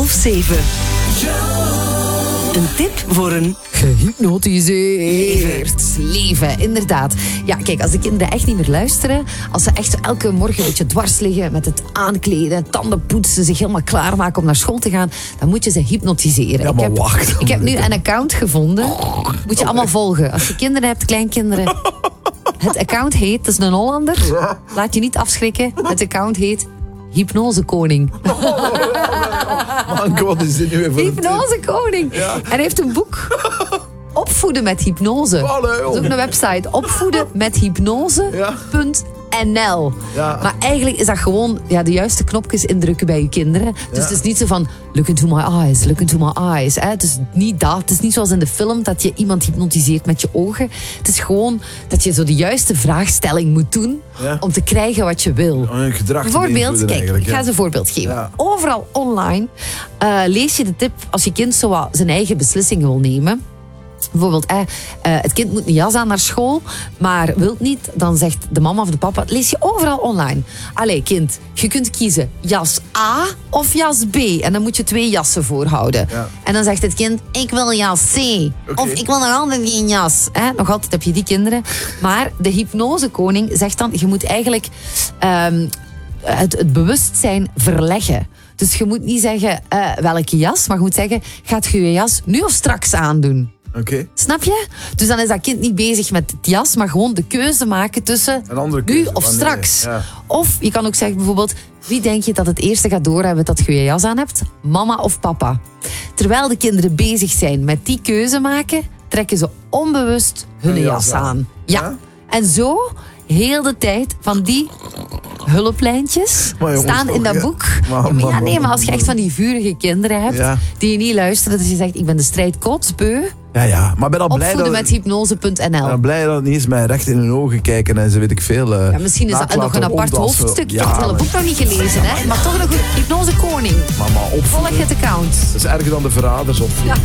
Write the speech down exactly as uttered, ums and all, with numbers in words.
half zeven. Een tip voor een gehypnotiseerd leven, inderdaad. Ja, kijk, als de kinderen echt niet meer luisteren, als ze echt elke morgen een beetje dwars liggen met het aankleden, tanden poetsen, zich helemaal klaarmaken om naar school te gaan, dan moet je ze hypnotiseren. Ja, maar ik, heb, wacht. ik heb nu een account gevonden. Moet je allemaal volgen. Als je kinderen hebt, kleinkinderen. Het account heet, het is een Hollander. Laat je niet afschrikken. Het account heet Hypnosekoning. Man, wat is dit nu weer voor een tip? Hypnosekoning. Ja. En hij heeft een boek. Opvoeden met hypnose. Allee, Dat is ook een website. Opvoeden met hypnose punt n l. Ja. Maar eigenlijk is dat gewoon ja, de juiste knopjes indrukken bij je kinderen. Dus Ja. het is niet zo van look into my eyes, look into my eyes. Hè. Het is niet dat. Het is niet zoals in de film dat je iemand hypnotiseert met je ogen. Het is gewoon dat je zo de juiste vraagstelling moet doen Ja. om te krijgen wat je wil. Een gedrag te Bijvoorbeeld, beïnvloeden kijk, eigenlijk, ik ga ja. ze een voorbeeld geven. Ja. Overal online uh, lees je de tip als je kind zo wat zijn eigen beslissingen wil nemen. Bijvoorbeeld, eh, uh, het kind moet een jas aan naar school, maar wilt niet, dan zegt de mama of de papa, lees je overal online. Allee, kind, je kunt kiezen jas A of jas B. En dan moet je twee jassen voorhouden. Ja. En dan zegt het kind, ik wil jas C. Oké. Of ik wil nog altijd geen jas. Eh, nog altijd heb je die kinderen. Maar de hypnosekoning zegt dan, je moet eigenlijk um, het, het bewustzijn verleggen. Dus je moet niet zeggen uh, welke jas, maar je moet zeggen, gaat je je jas nu of straks aandoen? Oké. Okay. Snap je? Dus dan is dat kind niet bezig met het jas, maar gewoon de keuze maken tussen Een andere nu keuze, of wanneer, straks. ja. Of je kan ook zeggen bijvoorbeeld, wie denk je dat het eerste gaat doorhebben dat je je jas aan hebt? Mama of papa? Terwijl de kinderen bezig zijn met die keuze maken, trekken ze onbewust hun Hun jas jas aan. aan. Ja. Ja? En zo, heel de tijd van die hulplijntjes Maar jongens, staan in toch, dat ja. boek. Maar, Ja, maar ja, maar, nee, maar als je echt van die vurige kinderen hebt, Ja. die je niet luisteren, dus je zegt, ik ben de strijd kotsbeu, Ja, ja. Maar ben al blij opvoeden dat... met hypnose punt n l. Ik ben blij dat het niet eens mij recht in hun ogen kijken en ze weet ik veel. Uh, Ja, misschien is dat nog een apart hoofdstuk. Ik heb het hele boek nog niet gelezen, hè? Maar toch nog een hypnosekoning. Mama, opvoeden. Volg het account. Dat is erger dan de verraders opvoeden. Ja.